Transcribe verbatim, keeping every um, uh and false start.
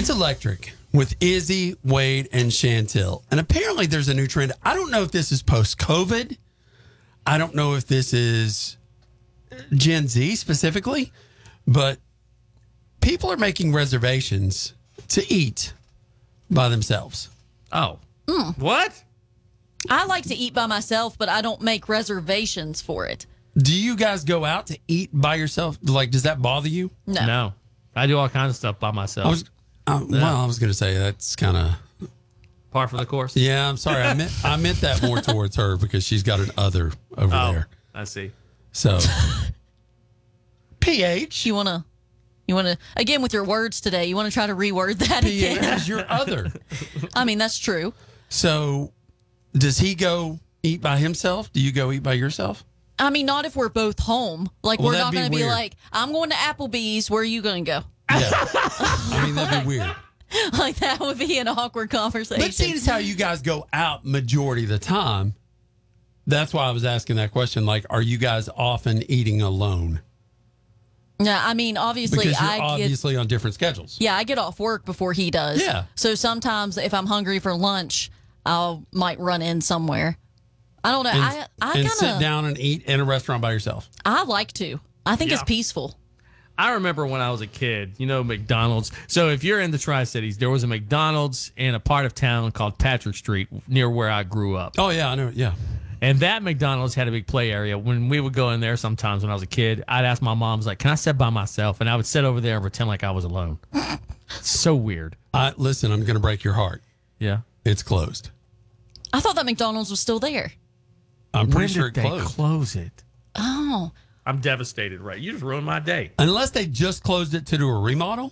It's electric with Izzy, Wade, and Chantel. And apparently there's a new trend. I don't know if this is post-COVID. I don't know if this is Gen Z specifically, but people are making reservations to eat by themselves. Oh. What? I like to eat by myself, but I don't make reservations for it. Do you guys go out to eat by yourself? Like, does that bother you? No. No. I do all kinds of stuff by myself. I was, uh, well, I was going to say that's kind of Par for the course. yeah. I'm sorry, I meant I meant that more towards her because she's got an other over Oh, there. I see. So, P H, You want to, you want to, again, with your words today, you want to try to reword that P H again? is your other. I mean, that's true. So, does he go eat by himself? Do you go eat by yourself? I mean, not if we're both home. Like, Well, we're that'd not be going to be weird. like, I'm going to Applebee's. Where are you going to go? Yeah. I mean, that'd be weird. Like, that would be an awkward conversation. But seeing as how you guys go out majority of the time, that's why I was asking that question. Like, are you guys often eating alone? Yeah, I mean, obviously, Because you're I get, obviously on different schedules. yeah, I get off work before he does. Yeah. So sometimes if I'm hungry for lunch, I might run in somewhere. I don't know. And, I I and kind sit of down and eat in a restaurant by yourself. I like to. I think it's Yeah. peaceful. I remember when I was a kid, you know, McDonald's. So if you're in the Tri-Cities, there was a McDonald's in a part of town called Patrick Street near where I grew up. Oh, yeah, I know. Yeah. And that McDonald's had a big play area. When we would go in there sometimes when I was a kid, I'd ask my mom, like, can I sit by myself? And I would sit over there and pretend like I was alone. So weird. I, listen, I'm going to break your heart. Yeah. It's closed. I thought that McDonald's was still there. I'm pretty When sure did it they closed. close it? Oh. I'm devastated, right? You just ruined my day. Unless they just closed it to do a remodel.